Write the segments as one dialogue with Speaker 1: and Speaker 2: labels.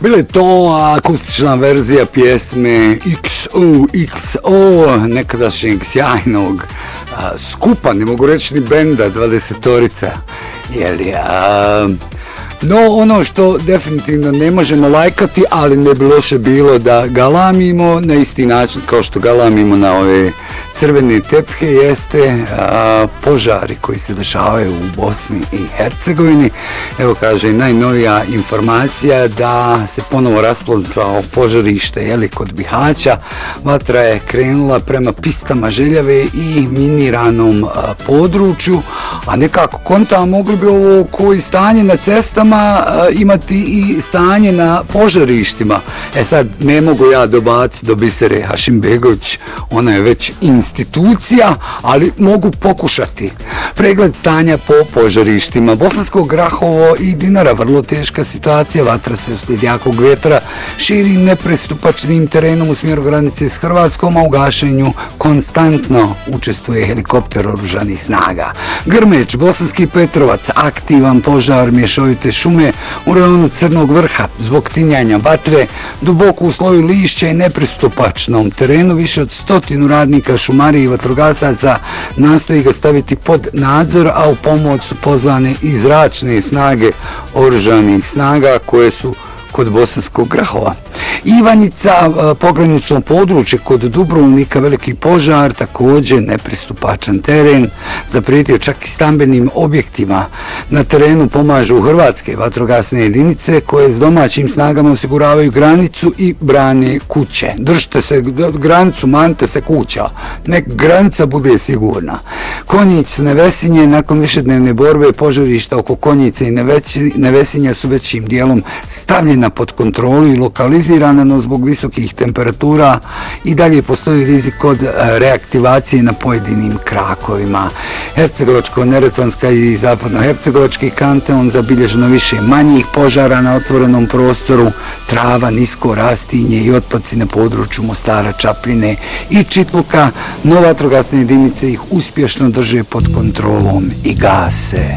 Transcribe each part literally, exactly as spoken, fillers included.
Speaker 1: Bila je to akustična verzija pjesme iks o iks o nekadašnjeg sjajnog a, skupa, ne mogu reći ni benda, dvadesetorica. Jeli, a, no ono što definitivno ne možemo lajkati, ali ne bi loše bilo da galamimo na isti način kao što galamimo na ove crvene tephe, jeste a, požari koji se dešavaju u Bosni i Hercegovini. Evo kaže najnovija informacija da se ponovo rasplomsao požarište jeli, kod Bihaća. Vatra je krenula prema pistama Željave i miniranom a, području, a nekako konta mogli bi ovo koji stanje na cestama a, imati i stanje na požarištima. E sad ne mogu ja dobaciti do Bisere Hašimbegović, ona je već institucija, ali mogu pokušati. Pregled stanja po požarištima. Bosansko Grahovo i Dinara, vrlo teška situacija, vatra se uslijed jakog vjetra širi nepristupačnim terenom u smjeru granice s Hrvatskom, a u gašenju konstantno učestvuje helikopter oružanih snaga. Grmeć, Bosanski Petrovac, aktivan požar mješovite šume u rajonu Crnog Vrha zbog tinjanja vatre, duboko u sloju lišća i nepristupačnom terenu, više od stotinu radnika šumarije i vatrogasaca nastoji ga staviti pod nadzor, a u pomoć su pozvane i zračne snage oružanih snaga koje su kod Bosanskog Grahova. Ivanjica, pogranično područje kod Dubrovnika, veliki požar, također nepristupačan teren, zaprijetio čak i stambenim objektima. Na terenu pomažu hrvatske vatrogasne jedinice koje s domaćim snagama osiguravaju granicu i brane kuće. Držite se granicu, manite se kuća, nek granica bude sigurna. Konjic, Nevesinje, nakon višednevne borbe požarišta oko Konjice i Nevesinja su većim dijelom stavljena pod kontrolu i lokalizirana, no zbog visokih temperatura i dalje postoji rizik od reaktivacije na pojedinim krakovima. Hercegovačko-neretvanska i zapadno-hercegovački kanton zabilježeno više manjih požara na otvorenom prostoru, trava, nisko rastinje i otpaci na području Mostara, Čapljine i Čitluka, no vatrogasne jedinice ih uspješno drže pod kontrolom i gase.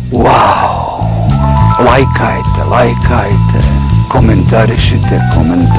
Speaker 1: Wow! Lajkajte, lajkajte, komentarišite, komentarišite.